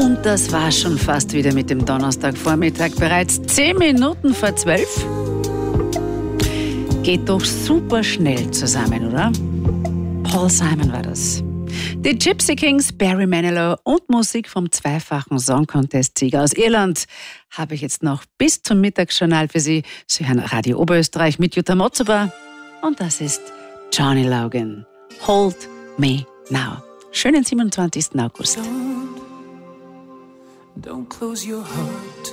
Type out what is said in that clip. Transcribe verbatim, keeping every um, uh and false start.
Und das war schon fast wieder mit dem Donnerstagvormittag. Bereits zehn Minuten vor zwölf. Geht doch super schnell zusammen, oder? Paul Simon war das. Die Gypsy Kings, Barry Manilow und Musik vom zweifachen Song Contest-Sieger aus Irland habe ich jetzt noch bis zum Mittagsjournal für Sie. Sie hören Radio Oberösterreich mit Jutta Motzuber. Und das ist Johnny Logan. Hold Me Now. Schönen siebenundzwanzigsten August. Don't, don't close your heart.